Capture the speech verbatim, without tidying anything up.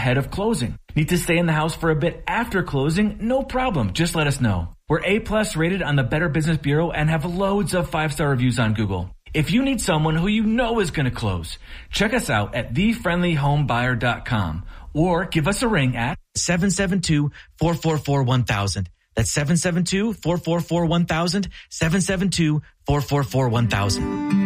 ahead of closing. Need to stay in the house for a bit after closing? No problem. Just let us know. We're A-plus rated on the Better Business Bureau and have loads of five-star reviews on Google. If you need someone who you know is going to close, check us out at the friendly home buyer dot com or give us a ring at seven seven two, four four four, one thousand. That's seven seven two, four four four, one thousand, seven seven two, four four four, one thousand.